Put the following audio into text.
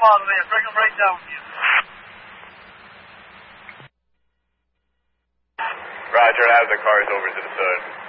them out of there. Bring them right down here. Roger, I have the cars over to the side.